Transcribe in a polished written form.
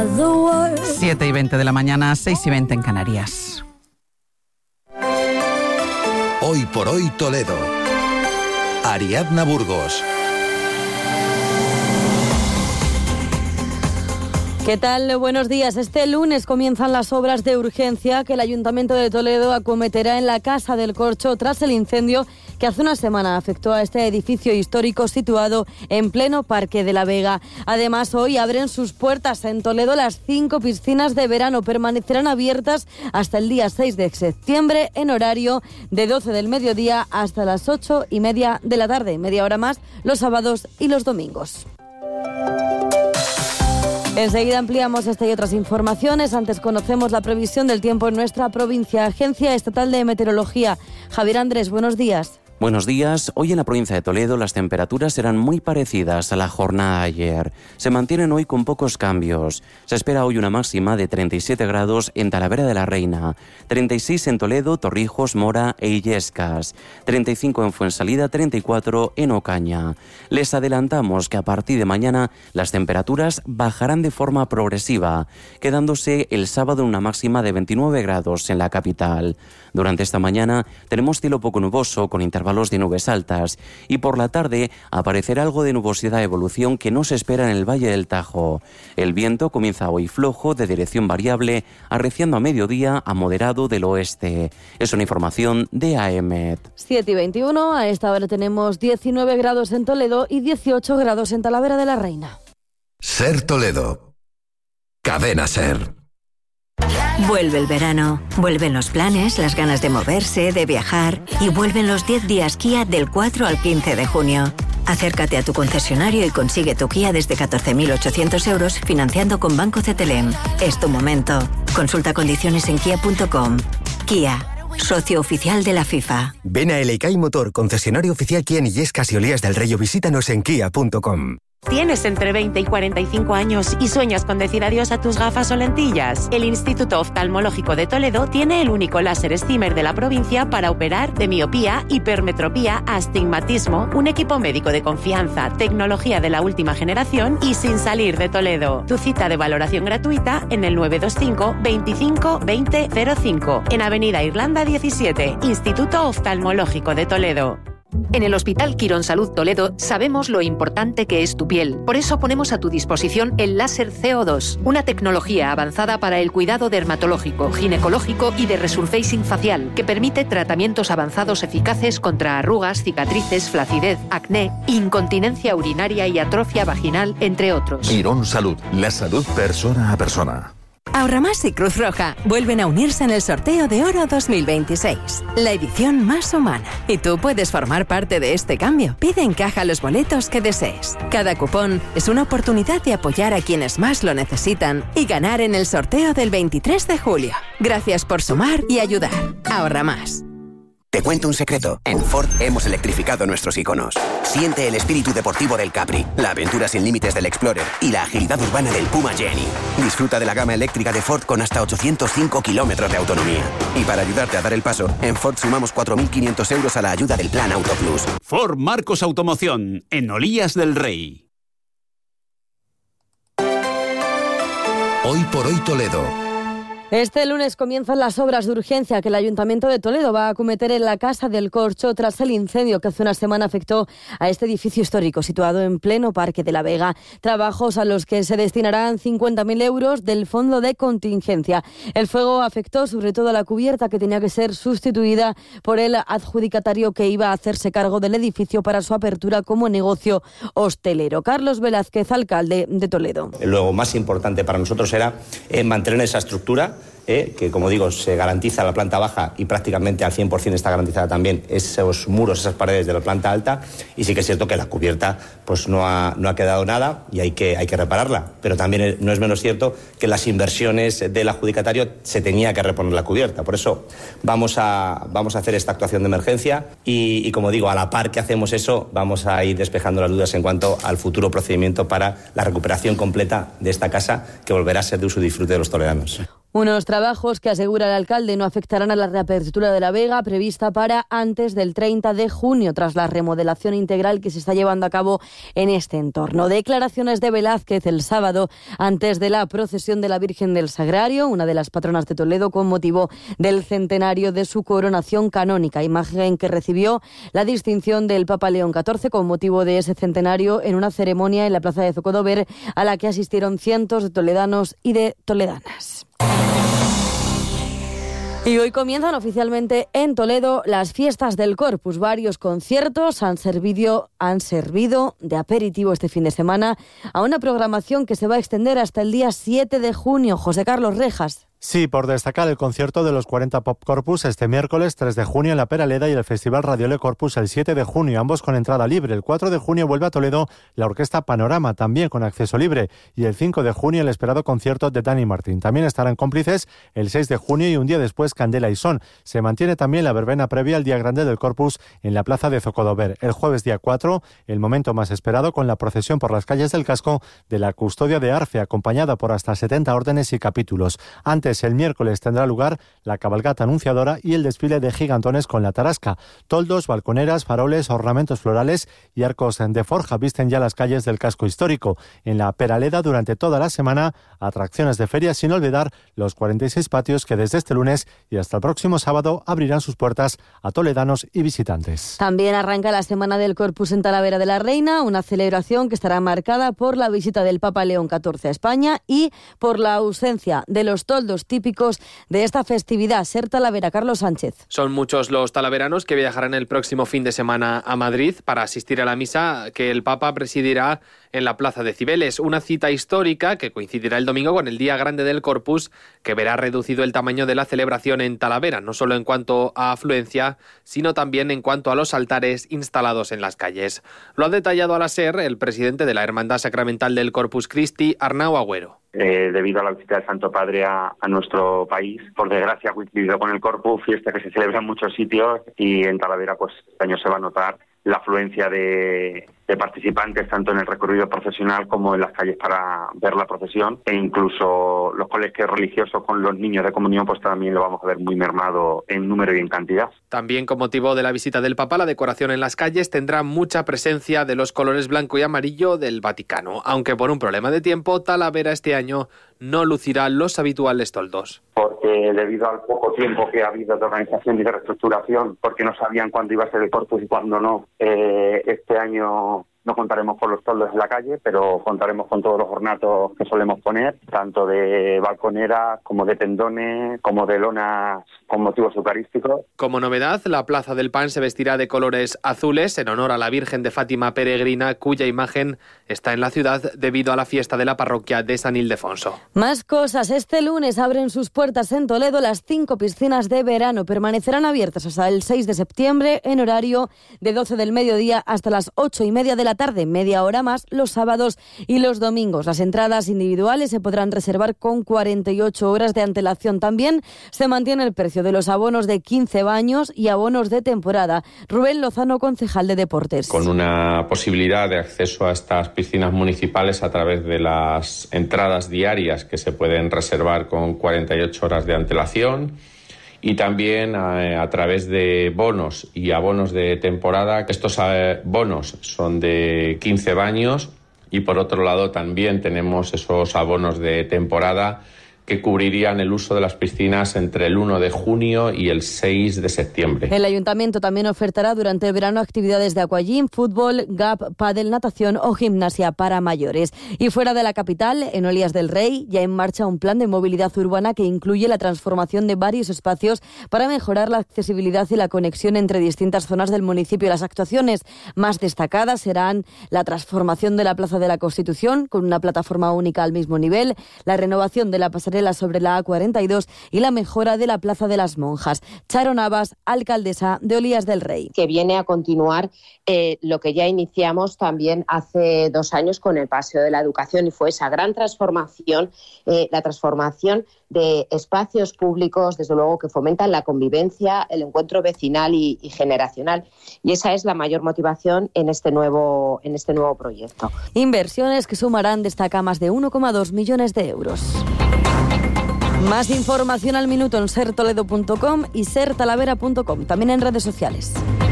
7:20 de la mañana, 6:20 en Canarias. Hoy por hoy Toledo. Ariadna Burgos. ¿Qué tal? Buenos días. Este lunes comienzan las obras de urgencia que el Ayuntamiento de Toledo acometerá en la Casa del Corcho tras el incendio que hace una semana afectó a este edificio histórico situado en pleno Parque de la Vega. Además, hoy abren sus puertas en Toledo las 5 piscinas de verano. Permanecerán abiertas hasta el día 6 de septiembre en horario de 12 del mediodía hasta las 8:30 de la tarde. Media hora más los sábados y los domingos. Enseguida ampliamos esta y otras informaciones. Antes conocemos la previsión del tiempo en nuestra provincia. Agencia Estatal de Meteorología. Javier Andrés, buenos días. Buenos días. Hoy en la provincia de Toledo las temperaturas serán muy parecidas a la jornada de ayer. Se mantienen hoy con pocos cambios. Se espera hoy una máxima de 37 grados en Talavera de la Reina, 36 en Toledo, Torrijos, Mora e Illescas, 35 en Fuensalida, 34 en Ocaña. Les adelantamos que a partir de mañana las temperaturas bajarán de forma progresiva, quedándose el sábado en una máxima de 29 grados en la capital. Durante esta mañana tenemos cielo poco nuboso con intervalos de nubes altas y por la tarde aparecerá algo de nubosidad de evolución que no se espera en el Valle del Tajo. El viento comienza hoy flojo de dirección variable, arreciando a mediodía a moderado del oeste. Es una información de AEMET. 7:21, a esta hora tenemos 19 grados en Toledo y 18 grados en Talavera de la Reina. Ser Toledo. Cadena Ser. Vuelve el verano, vuelven los planes, las ganas de moverse, de viajar y vuelven los 10 días Kia del 4 al 15 de junio. Acércate a tu concesionario y consigue tu Kia desde 14.800 euros financiando con Banco CTLM. Es tu momento. Consulta condiciones en kia.com. Kia, socio oficial de la FIFA. Ven a Elecai Motor, concesionario oficial Kia en Illescas y Olías del Rey, o visítanos en kia.com. ¿Tienes entre 20 y 45 años y sueñas con decir adiós a tus gafas o lentillas? El Instituto Oftalmológico de Toledo tiene el único láser Stimer de la provincia para operar de miopía, hipermetropía, astigmatismo, un equipo médico de confianza, tecnología de la última generación y sin salir de Toledo. Tu cita de valoración gratuita en el 925 25 20 05, en Avenida Irlanda 17, Instituto Oftalmológico de Toledo. En el Hospital Quirón Salud Toledo sabemos lo importante que es tu piel. Por eso ponemos a tu disposición el láser CO2, una tecnología avanzada para el cuidado dermatológico, ginecológico y de resurfacing facial, que permite tratamientos avanzados eficaces contra arrugas, cicatrices, flacidez, acné, incontinencia urinaria y atrofia vaginal, entre otros. Quirón Salud, la salud persona a persona. Ahorramás y Cruz Roja vuelven a unirse en el sorteo de Oro 2026, la edición más humana. Y tú puedes formar parte de este cambio. Pide en caja los boletos que desees. Cada cupón es una oportunidad de apoyar a quienes más lo necesitan y ganar en el sorteo del 23 de julio. Gracias por sumar y ayudar. Ahorra más. Te cuento un secreto. En Ford hemos electrificado nuestros iconos. Siente el espíritu deportivo del Capri, la aventura sin límites del Explorer y la agilidad urbana del Puma Jenny. Disfruta de la gama eléctrica de Ford con hasta 805 kilómetros de autonomía. Y para ayudarte a dar el paso, en Ford sumamos 4.500 euros a la ayuda del Plan Auto Plus. Ford Marcos Automoción, en Olías del Rey. Hoy por hoy Toledo. Este lunes comienzan las obras de urgencia que el Ayuntamiento de Toledo va a acometer en la Casa del Corcho tras el incendio que hace una semana afectó a este edificio histórico situado en pleno Parque de la Vega. Trabajos a los que se destinarán 50.000 euros del Fondo de Contingencia. El fuego afectó sobre todo a la cubierta que tenía que ser sustituida por el adjudicatario que iba a hacerse cargo del edificio para su apertura como negocio hostelero. Carlos Velázquez, alcalde de Toledo. Lo más importante para nosotros era mantener esa estructura, que como digo se garantiza la planta baja y prácticamente al 100% está garantizada también esos muros, esas paredes de la planta alta, y sí que es cierto que la cubierta pues no ha quedado nada y hay que repararla, pero también no es menos cierto que las inversiones del adjudicatario se tenía que reponer la cubierta. Por eso vamos a hacer esta actuación de emergencia y como digo, a la par que hacemos eso vamos a ir despejando las dudas en cuanto al futuro procedimiento para la recuperación completa de esta casa que volverá a ser de uso y disfrute de los toledanos. Unos trabajos que asegura el alcalde no afectarán a la reapertura de la Vega prevista para antes del 30 de junio, tras la remodelación integral que se está llevando a cabo en este entorno. Declaraciones de Velázquez el sábado antes de la procesión de la Virgen del Sagrario, una de las patronas de Toledo, con motivo del centenario de su coronación canónica, imagen que recibió la distinción del Papa León XIV con motivo de ese centenario en una ceremonia en la plaza de Zocodover a la que asistieron cientos de toledanos y de toledanas. Y hoy comienzan oficialmente en Toledo las fiestas del Corpus. Varios conciertos han servido de aperitivo este fin de semana a una programación que se va a extender hasta el día 7 de junio. José Carlos Rejas. Sí, por destacar el concierto de los 40 Pop Corpus este miércoles 3 de junio en la Peraleda y el Festival Radiole Corpus el 7 de junio, ambos con entrada libre. El 4 de junio vuelve a Toledo la Orquesta Panorama, también con acceso libre. Y el 5 de junio el esperado concierto de Dani Martín. También estarán cómplices el 6 de junio y un día después Candela y Son. Se mantiene también la verbena previa al Día Grande del Corpus en la plaza de Zocodover. El jueves día 4, el momento más esperado con la procesión por las calles del casco de la Custodia de Arfe, acompañada por hasta 70 órdenes y capítulos. Antes, el miércoles tendrá lugar la cabalgata anunciadora y el desfile de gigantones con la tarasca. Toldos, balconeras, faroles, ornamentos florales y arcos de forja visten ya las calles del casco histórico. En la Peraleda, durante toda la semana, atracciones de feria, sin olvidar los 46 patios que desde este lunes y hasta el próximo sábado abrirán sus puertas a toledanos y visitantes. También arranca la Semana del Corpus en Talavera de la Reina, una celebración que estará marcada por la visita del Papa León XIV a España y por la ausencia de los toldos típicos de esta festividad. Ser Talavera, Carlos Sánchez. Son muchos los talaveranos que viajarán el próximo fin de semana a Madrid para asistir a la misa que el Papa presidirá en la Plaza de Cibeles, una cita histórica que coincidirá el domingo con el Día Grande del Corpus, que verá reducido el tamaño de la celebración en Talavera, no solo en cuanto a afluencia, sino también en cuanto a los altares instalados en las calles. Lo ha detallado a la SER el presidente de la Hermandad Sacramental del Corpus Christi, Arnau Agüero. Debido a la visita del Santo Padre a nuestro país, por desgracia ha coincidido con el Corpus, fiesta que se celebra en muchos sitios, y en Talavera pues este año se va a notar la afluencia de participantes tanto en el recorrido procesional como en las calles para ver la procesión, e incluso los colegios religiosos con los niños de comunión pues también lo vamos a ver muy mermado en número y en cantidad. También con motivo de la visita del Papa, la decoración en las calles tendrá mucha presencia de los colores blanco y amarillo del Vaticano, aunque por un problema de tiempo Talavera este año no lucirá los habituales toldos. Porque debido al poco tiempo que ha habido de organización y de reestructuración, porque no sabían cuándo iba a ser el Corpus y cuándo no, este año no contaremos con los toldos en la calle, pero contaremos con todos los ornatos que solemos poner, tanto de balconeras como de pendones, como de lonas con motivos eucarísticos. Como novedad, la Plaza del Pan se vestirá de colores azules en honor a la Virgen de Fátima peregrina, cuya imagen está en la ciudad debido a la fiesta de la parroquia de San Ildefonso. Más cosas. Este lunes abren sus puertas en Toledo las 5 piscinas de verano. Permanecerán abiertas hasta el 6 de septiembre en horario de 12 del mediodía hasta las 8:30 de la tarde, media hora más los sábados y los domingos. Las entradas individuales se podrán reservar con 48 horas de antelación. También se mantiene el precio de los abonos de 15 baños y abonos de temporada. Rubén Lozano, concejal de Deportes. Con una posibilidad de acceso a estas piscinas municipales a través de las entradas diarias que se pueden reservar con 48 horas de antelación. Y también a través de bonos y abonos de temporada. Estos bonos son de 15 baños y por otro lado también tenemos esos abonos de temporada que cubrirían el uso de las piscinas entre el 1 de junio y el 6 de septiembre. El Ayuntamiento también ofertará durante el verano actividades de aquagym, fútbol, gap, pádel, natación o gimnasia para mayores. Y fuera de la capital, en Olías del Rey, ya en marcha un plan de movilidad urbana que incluye la transformación de varios espacios para mejorar la accesibilidad y la conexión entre distintas zonas del municipio. Las actuaciones más destacadas serán la transformación de la Plaza de la Constitución con una plataforma única al mismo nivel, la renovación de la pasarela sobre la A42 y la mejora de la Plaza de las Monjas. Charo Navas, alcaldesa de Olías del Rey. Que viene a continuar lo que ya iniciamos también hace 2 años con el Paseo de la Educación, y fue esa gran transformación, la transformación de espacios públicos, desde luego, que fomentan la convivencia, el encuentro vecinal y generacional. Y esa es la mayor motivación en este nuevo proyecto. Inversiones que sumarán, destaca, más de 1,2 millones de euros. Más información al minuto en sertoledo.com y sertalavera.com, también en redes sociales.